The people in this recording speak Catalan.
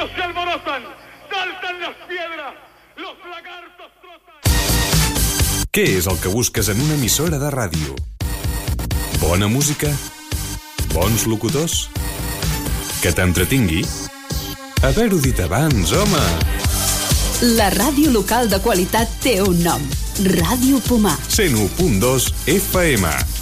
caballos se alborotan, saltan las piedras, los lagartos trotan. Què és el que busques en una emissora de ràdio? Bona música? Bons locutors? Que t'entretingui? Haver-ho dit abans, home! La ràdio local de qualitat té un nom. Ràdio Pomar. 101.2 FM.